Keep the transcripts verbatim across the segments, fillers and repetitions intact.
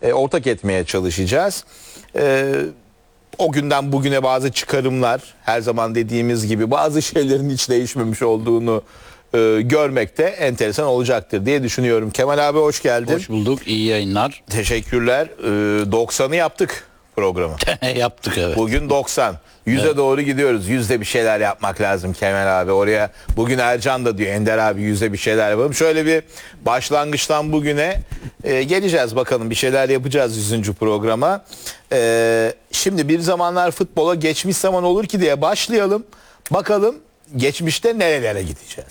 e, ortak etmeye çalışacağız. E, o günden bugüne bazı çıkarımlar, her zaman dediğimiz gibi bazı şeylerin hiç değişmemiş olduğunu e, görmek de enteresan olacaktır diye düşünüyorum. Kemal abi hoş geldin. Hoş bulduk. İyi yayınlar. Teşekkürler. E, doksanı yaptık programı. Yaptık evet. Bugün doksan. yüze evet. doğru gidiyoruz. Yüzde bir şeyler yapmak lazım Kemal abi. Oraya bugün Ercan da diyor, Ender abi yüzde bir şeyler yapalım. Şöyle bir başlangıçtan bugüne e, geleceğiz bakalım. Bir şeyler yapacağız yüzüncü programa. E, şimdi bir zamanlar futbola geçmiş zaman olur ki diye başlayalım. Bakalım geçmişte nerelere gideceğiz.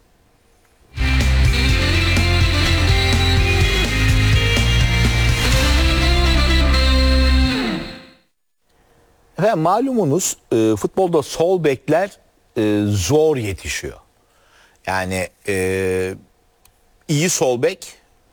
Efendim malumunuz e, futbolda sol bekler e, zor yetişiyor. Yani e, iyi sol bek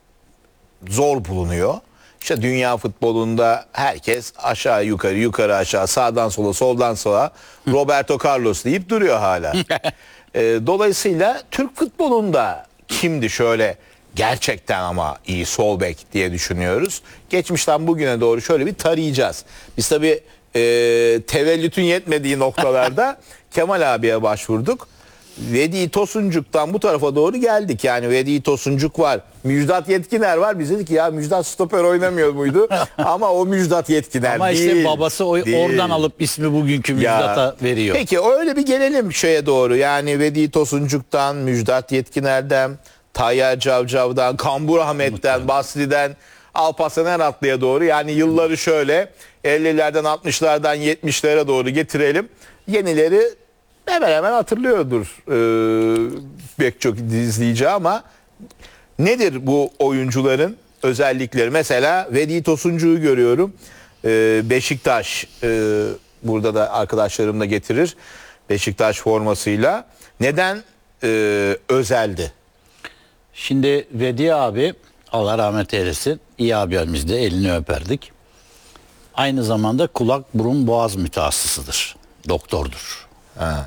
zor bulunuyor. İşte dünya futbolunda herkes aşağı yukarı yukarı aşağı sağdan sola soldan sola Roberto Carlos deyip duruyor hala. e, dolayısıyla Türk futbolunda kimdi şöyle gerçekten ama iyi sol bek diye düşünüyoruz. Geçmişten bugüne doğru şöyle bir tarayacağız. Biz tabii e, tevellütün yetmediği noktalarda Kemal abiye başvurduk. Vedi Tosuncuk'tan bu tarafa doğru geldik. Yani Vedi Tosuncuk var. Müjdat Yetkiner var. Biz dedik ki ya Müjdat stoper oynamıyor muydu? Ama o Müjdat Yetkiner Ama değil. Ama işte babası o, değil. oradan alıp ismi bugünkü Müjdat'a veriyor. Peki öyle bir gelelim şeye doğru. Yani Vedi Tosuncuk'tan, Müjdat Yetkiner'den, Tayyar Cavcav'dan, Kambur Ahmet'ten, Basri'den, Alparslan Eratlı'ya doğru. Yani yılları şöyle ellilerden altmışlardan yetmişlere doğru getirelim. Yenileri hemen hemen hatırlıyordur ee, pek çok izleyici ama nedir bu oyuncuların özellikleri? Mesela Vedi Tosuncuk'u görüyorum. Ee, Beşiktaş e, burada da arkadaşlarım da getirir. Beşiktaş formasıyla. Neden e, özeldi? Şimdi Vedi abi Allah rahmet eylesin. İyi abimiz de elini öperdik. Aynı zamanda kulak burun boğaz mütehassısıdır. Doktordur. Ha.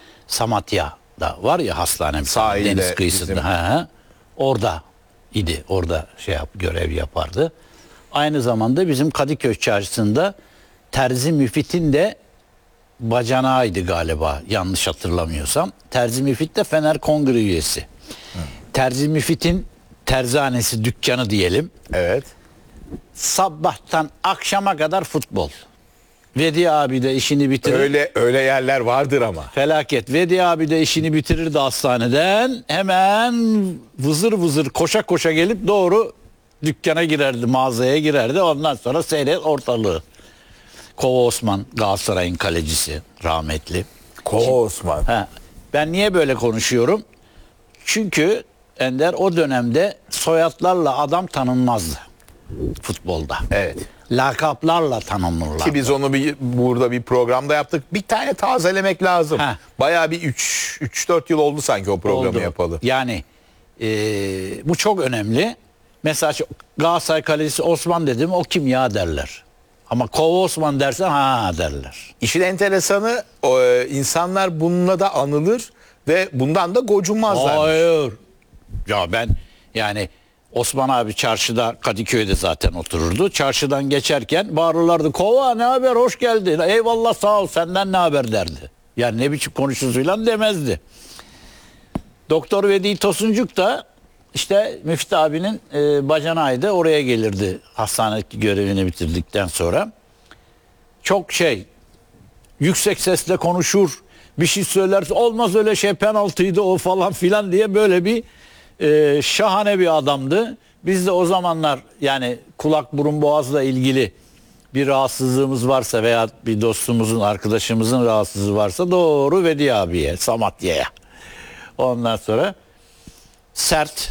Samatya'da var ya hastane, sahilde, deniz kıyısında. Bizim... Ha, orada idi. Orada şey yap, görev yapardı. Aynı zamanda bizim Kadıköy çarşısında Terzi Müfit'in de bacanağıydı galiba, yanlış hatırlamıyorsam. Terzi Müfit de Fener Kongre üyesi. Hı. Terzi Müfit'in terzanesi, dükkanı diyelim. Evet. Sabahtan akşama kadar futbol. Vedi abi de işini bitirir. Öyle öyle yerler vardır ama. Felaket. Vedi abi de işini bitirirdi hastaneden. Hemen vızır vızır koşa koşa gelip doğru dükkana girerdi, mağazaya girerdi. Ondan sonra seyret ortalığı. Kova Osman, Galatasaray'ın kalecisi, rahmetli. Kova Osman. He, ben niye böyle konuşuyorum? Çünkü Ender o dönemde soyadlarla adam tanınmazdı futbolda. Evet. Lakaplarla tanınırlar. Ki biz onu bir burada bir programda yaptık. Bir tane tazelemek lazım. Heh. Bayağı bir üç dört yıl oldu sanki o programı oldu. yapalı. Yani e, bu çok önemli. Mesela Galatasaray kalecisi Osman dedim, o kim ya derler. Ama Kova Osman dersen ha derler. İşin enteresanı o, insanlar bununla da anılır ve bundan da gocunmazlar. Hayır. Ya ben yani Osman abi çarşıda, Kadıköy'de zaten otururdu. Çarşıdan geçerken bağırırlardı. Kova ne haber, hoş geldin. Eyvallah sağ ol, senden ne haber derdi. Yani ne biçim konuşuyorsun demezdi. Doktor Vedi Tosuncuk da işte Müftü abinin e, bacanağıydı. Oraya gelirdi hastanedeki görevini bitirdikten sonra. Çok şey, yüksek sesle konuşur. Bir şey söylerse olmaz öyle şey, penaltıydı o falan filan diye böyle bir e, şahane bir adamdı. Biz de o zamanlar yani kulak burun boğazla ilgili bir rahatsızlığımız varsa veya bir dostumuzun, arkadaşımızın rahatsızlığı varsa doğru Vedi abiye, Samatya'ya. Ondan sonra sert,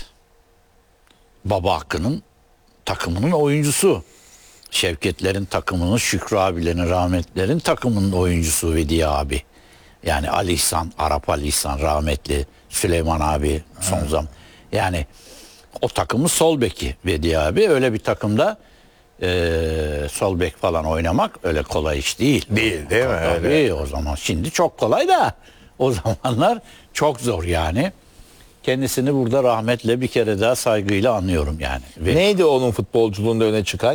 Baba Hakkı'nın takımının oyuncusu. Şevketlerin takımının, Şükrü abilerin, rahmetlerin takımının oyuncusu Vedi abi. Yani Ali İhsan, Arap Ali İhsan rahmetli, Süleyman abi son evet. zaman. Yani o takımın sol beki Vedi abi. Öyle bir takımda e, sol bek falan oynamak öyle kolay iş değil. Değil değil mi? Tabii öyle. O zaman şimdi çok kolay da o zamanlar çok zor yani. Kendisini burada rahmetle bir kere daha saygıyla anıyorum yani. Ve neydi onun futbolculuğunda öne çıkan?